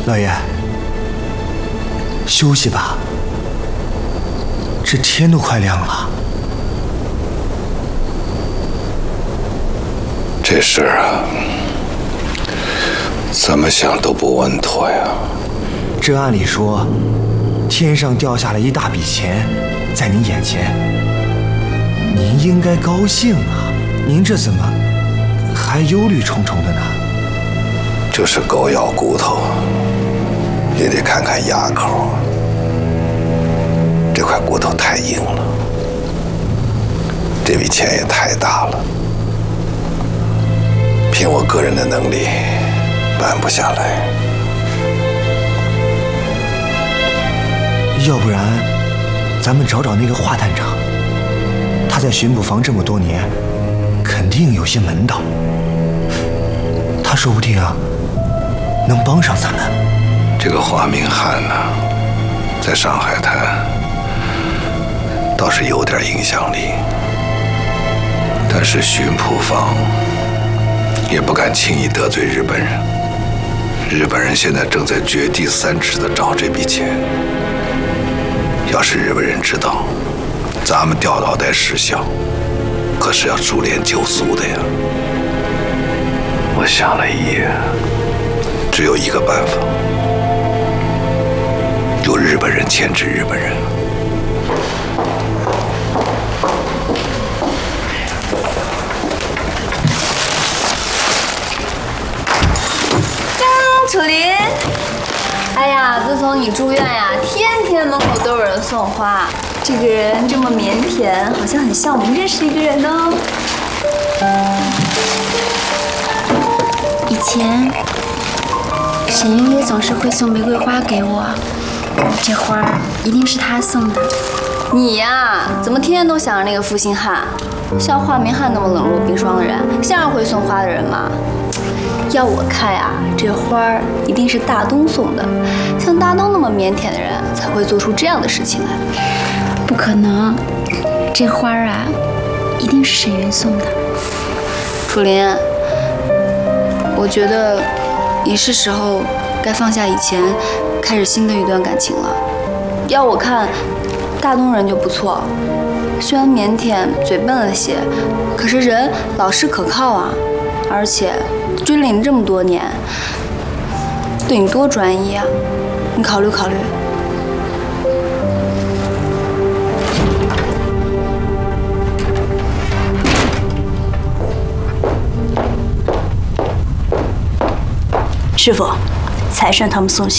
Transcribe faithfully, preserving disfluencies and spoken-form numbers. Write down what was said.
老爷，休息吧，这天都快亮了。 这事儿啊，怎么想都不稳妥呀。 这按理说，天上掉下了一大笔钱，在您眼前，您应该高兴啊。您这怎么还忧虑重重的呢？ 就是狗咬骨头，也得看看牙口。这块骨头太硬了，这笔钱也太大了，凭我个人的能力办不下来。 要不然，咱们找找那个华探长，他在巡捕房这么多年，肯定有些门道。他说不定啊，能帮上咱们。 这个华明翰呢，在上海滩倒是有点影响力，但是巡捕房也不敢轻易得罪日本人。日本人现在正在掘地三尺的找这笔钱，要是日本人知道咱们掉脑袋失效，可是要株连九族的呀。我想了一夜，只有一个办法，由日本人牵制日本人。 楚林，哎呀，自从你住院呀，天天门口都有人送花。这个人这么腼腆，好像很像我们认识一个人呢。 以前，沈云也总是会送玫瑰花给我，这花一定是他送的。 你呀，怎么天天都想着那个负心汉？像华明翰那么冷若冰霜的人，像是会送花的人吗？要我看呀，这花儿一定是大东送的。像大东那么腼腆的人，才会做出这样的事情来。 不可能，这花儿啊，一定是沈云送的。 楚林，我觉得你是时候该放下以前，开始新的一段感情了。要我看，大东人就不错，虽然腼腆、嘴笨了些，可是人老实可靠啊。而且追了你这么多年，对你多专一啊！你考虑考虑。 师傅，财神他们送信。